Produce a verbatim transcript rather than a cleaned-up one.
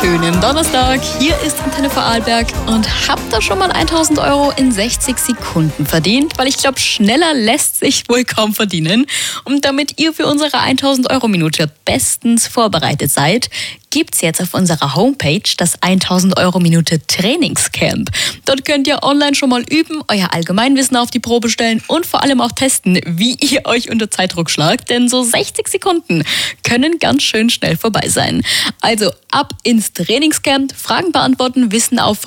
wunderschönen Donnerstag. Hier ist Antenne Vorarlberg und habt ihr schon mal tausend Euro in sechzig Sekunden verdient? Weil ich glaube, schneller lässt sich wohl kaum verdienen. Und damit ihr für unsere tausend Euro Minute bestens vorbereitet seid, gibt's jetzt auf unserer Homepage das tausend Euro Minute Trainingscamp. Dort könnt ihr online schon mal üben, euer Allgemeinwissen auf die Probe stellen und vor allem auch testen, wie ihr euch unter Zeitdruck schlagt. Denn so sechzig Sekunden können ganz schön schnell vorbei sein. Also ab ins Trainingscamp, Fragen beantworten, Wissen auf